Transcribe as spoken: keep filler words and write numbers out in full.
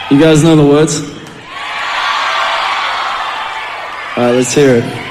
You guys know the words? All right, let's hear it.